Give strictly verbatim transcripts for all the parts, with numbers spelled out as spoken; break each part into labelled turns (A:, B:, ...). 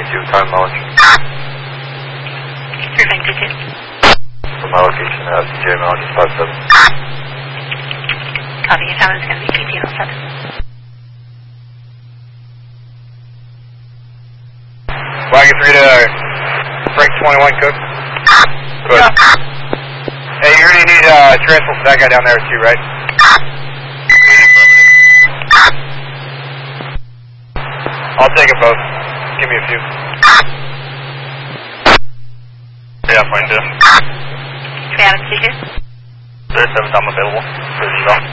A: twenty-two, time knowledge.
B: Perfect, two two.
A: From my location, uh, C J knowledge is five seven.
B: Copy, your time is going to be fifteen oh seven.
A: Wagon three to Frank twenty-one, Cook. Go ahead. Yeah. Hey, you already need uh, transport for that guy down there too, right? I'll take them both. Give me a few. Yeah, fine, too.
B: three out of two two.
A: There's seven, I'm available for the eval.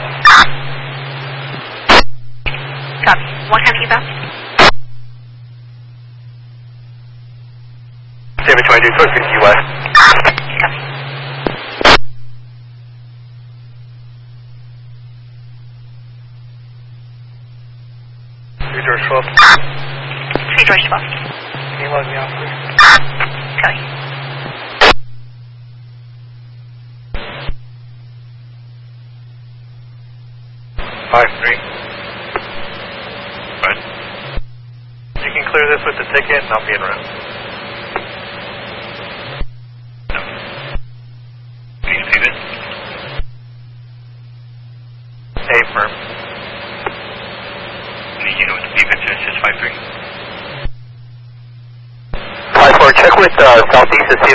B: Copy. What kind of eval?
A: David twenty-two, code fifty west.
B: Copy.
A: Three George twelve.
B: Three George twelve.
A: Can you log me off, please?
B: Copy.
A: Five three. Right. You can clear this with the ticket and I'll be en route. No. Can you see this? A firm. Any unit with the B picture, it's just five three. five four, check with uh, Southeast to see